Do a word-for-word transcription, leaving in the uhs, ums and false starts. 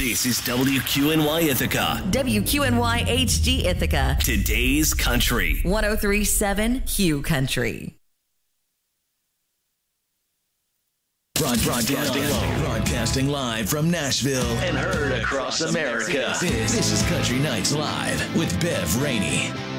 This is W Q N Y Ithaca. W Q N Y H G Ithaca. Today's Country. one oh three point seven Q Country. Broadcasting live, broadcasting live from Nashville and heard across America. This, this is Country Nights Live with Bev Rainey.